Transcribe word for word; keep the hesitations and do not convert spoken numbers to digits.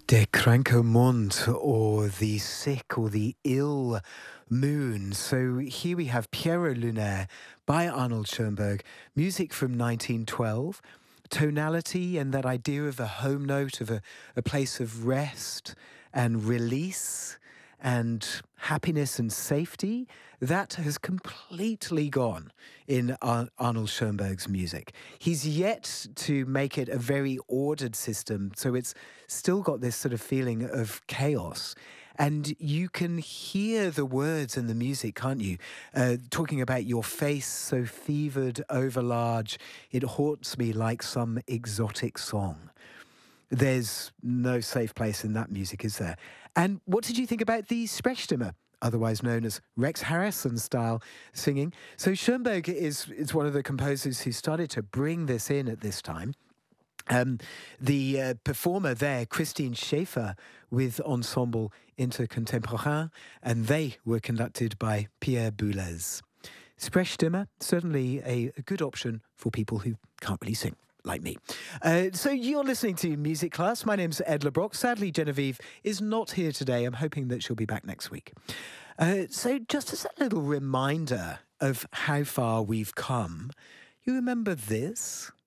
Der kranke Mond, or the sick or the ill moon. So here we have Pierrot Lunaire by Arnold Schoenberg, music from nineteen twelve. Tonality and that idea of a home note, of a, a place of rest and release and happiness and safety, that has completely gone in Ar- Arnold Schoenberg's music. He's yet to make it a very ordered system, so it's still got this sort of feeling of chaos. And you can hear the words in the music, can't you? Uh, talking about your face so fevered, overlarge, it haunts me like some exotic song. There's no safe place in that music, is there? And what did you think about the Sprechstimme, otherwise known as Rex Harrison style singing? So Schoenberg is, is one of the composers who started to bring this in at this time. Um, the uh, performer there, Christine Schaeffer, with Ensemble Intercontemporain, and they were conducted by Pierre Boulez. Sprechstimme, certainly a, a good option for people who can't really sing like me. Uh, so you're listening to Music Class. My name's Ed LeBrock. Sadly, Genevieve is not here today. I'm hoping that she'll be back next week. Uh, so just as a little reminder of how far we've come, you remember this?